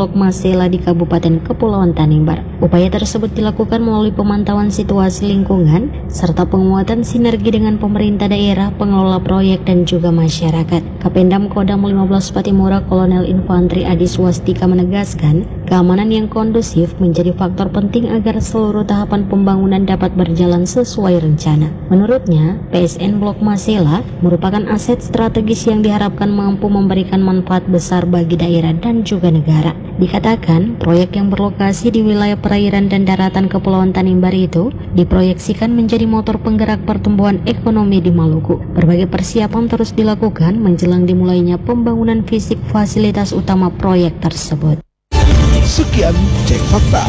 Blok Masela di Kabupaten Kepulauan Tanimbar. Upaya tersebut dilakukan melalui pemantauan situasi lingkungan serta penguatan sinergi dengan pemerintah daerah, pengelola proyek dan juga masyarakat. Kapendam Kodam 15 Patimura Kolonel Infantri Adi Swastika menegaskan, keamanan yang kondusif menjadi faktor penting agar seluruh tahapan pembangunan dapat berjalan sesuai rencana. Menurutnya, PSN Blok Masela merupakan aset strategis yang diharapkan mampu memberikan manfaat besar bagi daerah dan juga negara. Dikatakan, proyek yang berlokasi di wilayah perairan dan daratan Kepulauan Tanimbar itu diproyeksikan menjadi motor penggerak pertumbuhan ekonomi di Maluku. Berbagai persiapan terus dilakukan menjelang dimulainya pembangunan fisik fasilitas utama proyek tersebut. Sekian Cek Fakta.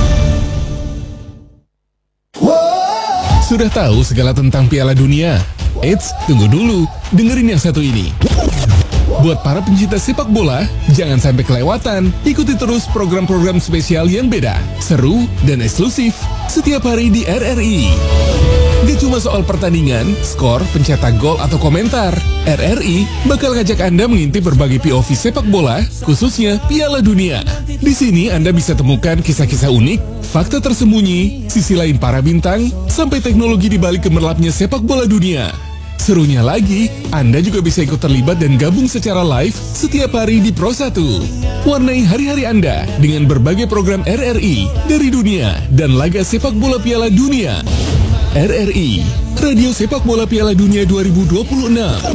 Sudah tahu segala tentang Piala Dunia? Eits, tunggu dulu, dengerin yang satu ini. Buat para pencinta sepak bola, jangan sampai kelewatan. Ikuti terus program-program spesial yang beda, seru, dan eksklusif setiap hari di RRI. Gak cuma soal pertandingan, skor, pencetak gol, atau komentar. RRI bakal ngajak Anda mengintip berbagai POV sepak bola, khususnya Piala Dunia. Di sini Anda bisa temukan kisah-kisah unik, fakta tersembunyi, sisi lain para bintang, sampai teknologi di balik gemerlapnya sepak bola dunia. Serunya lagi, Anda juga bisa ikut terlibat dan gabung secara live setiap hari di Pro 1. Warnai hari-hari Anda dengan berbagai program RRI dari dunia dan laga sepak bola Piala Dunia. RRI, Radio Sepak Bola Piala Dunia 2026.